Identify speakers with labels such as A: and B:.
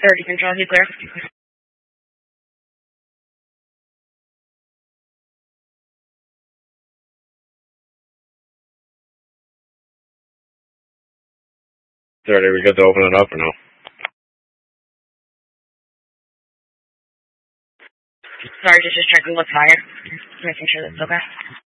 A: 30 control, you clear?
B: Are we good to open it up or no?
A: Sorry, just checking what's higher. Making sure that's okay.